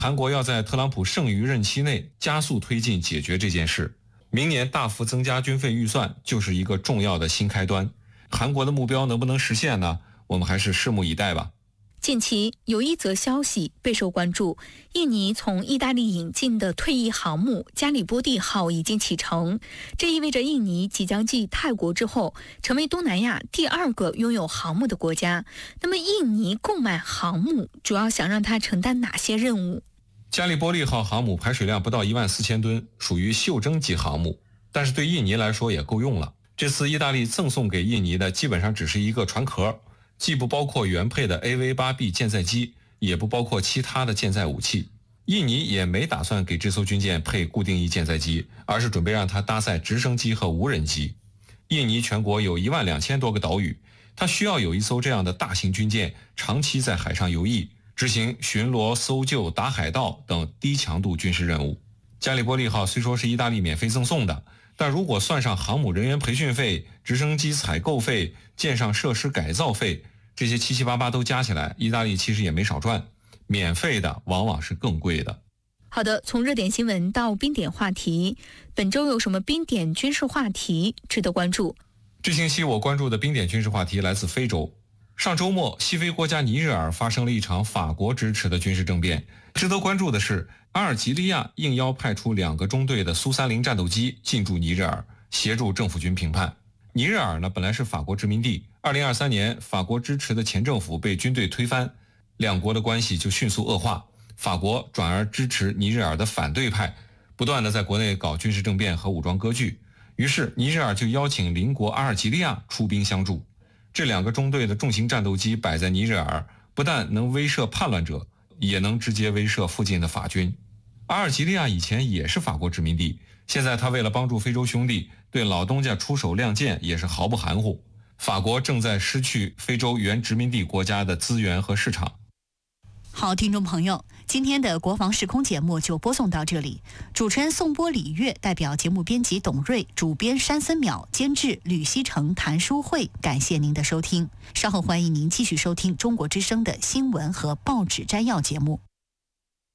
韩国要在特朗普剩余任期内加速推进解决这件事。明年大幅增加军费预算就是一个重要的新开端。韩国的目标能不能实现呢？我们还是拭目以待吧。 近期有一则消息备受关注，印尼从意大利引进的退役航母加里波第号已经启程，这意味着印尼即将继泰国之后成为东南亚第2个拥有航母的国家。那么印尼购买航母主要想让它承担哪些任务？ 加里波第号航母排水量不到14000吨，属于袖珍级航母，但是对印尼来说也够用了。这次意大利赠送给印尼的基本上只是一个船壳，既不包括原配的 AV-8B 舰载机，也不包括其他的舰载武器。印尼也没打算给这艘军舰配固定翼舰载机，而是准备让它搭载直升机和无人机。印尼全国有12000多个岛屿，它需要有一艘这样的大型军舰长期在海上游弋，执行巡逻、搜救、打海盗等低强度军事任务。加里波第号虽说是意大利免费赠送的，但如果算上航母人员培训费、直升机采购费、舰上设施改造费，这些七七八八都加起来，意大利其实也没少赚。免费的往往是更贵的。 好的，从热点新闻到冰点话题，本周有什么冰点军事话题值得关注？ 这星期我关注的冰点军事话题来自非洲。上周末，西非国家尼日尔发生了一场法国支持的军事政变。值得关注的是，阿尔及利亚应邀派出2个中队的苏30战斗机进驻尼日尔，协助政府军平叛。尼日尔呢，本来是法国殖民地，2023年法国支持的前政府被军队推翻，两国的关系就迅速恶化。法国转而支持尼日尔的反对派，不断的在国内搞军事政变和武装割据。于是尼日尔就邀请邻国阿尔及利亚出兵相助。这2个中队的重型战斗机摆在尼日尔，不但能威慑叛乱者，也能直接威慑附近的法军。阿尔及利亚以前也是法国殖民地，现在他为了帮助非洲兄弟，对老东家出手亮剑也是毫不含糊。法国正在失去非洲原殖民地国家的资源和市场。 好，听众朋友，今天的国防时空节目就播送到这里。主持人宋波、李月，代表节目编辑董瑞，主编山森淼，监制吕希成、谭淑慧，感谢您的收听。稍后欢迎您继续收听中国之声的新闻和报纸摘要节目。